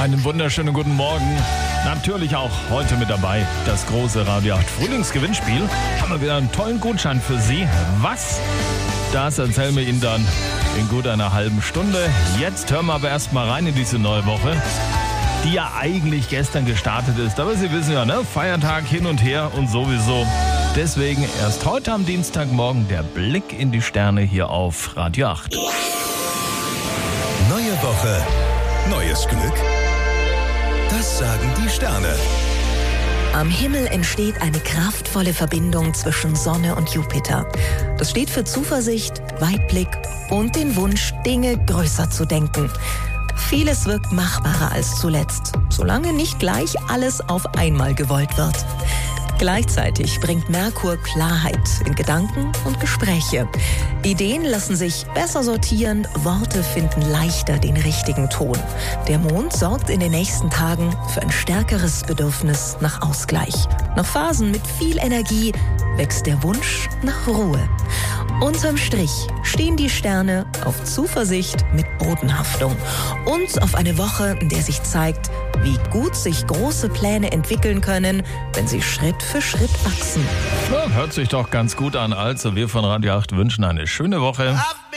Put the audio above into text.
Einen wunderschönen guten Morgen. Natürlich auch heute mit dabei das große Radio 8 Frühlingsgewinnspiel. Haben wir wieder einen tollen Gutschein für Sie. Was? Das erzählen wir Ihnen dann in gut einer halben Stunde. Jetzt hören wir aber erstmal rein in diese neue Woche, die ja eigentlich gestern gestartet ist. Aber Sie wissen ja, ne? Feiertag hin und her und sowieso. Deswegen erst heute am Dienstagmorgen der Blick in die Sterne hier auf Radio 8. Neue Woche, neues Glück? Das sagen die Sterne. Am Himmel entsteht eine kraftvolle Verbindung zwischen Sonne und Jupiter. Das steht für Zuversicht, Weitblick und den Wunsch, Dinge größer zu denken. Vieles wirkt machbarer als zuletzt, solange nicht gleich alles auf einmal gewollt wird. Gleichzeitig bringt Merkur Klarheit in Gedanken und Gespräche. Ideen lassen sich besser sortieren, Worte finden leichter den richtigen Ton. Der Mond sorgt in den nächsten Tagen für ein stärkeres Bedürfnis nach Ausgleich. Nach Phasen mit viel Energie wächst der Wunsch nach Ruhe. Unterm Strich stehen die Sterne auf Zuversicht mit Bodenhaftung und auf eine Woche, in der sich zeigt, wie gut sich große Pläne entwickeln können, wenn sie Schritt für Schritt wachsen. Ja, hört sich doch ganz gut an. Also wir von Radio 8 wünschen eine schöne Woche.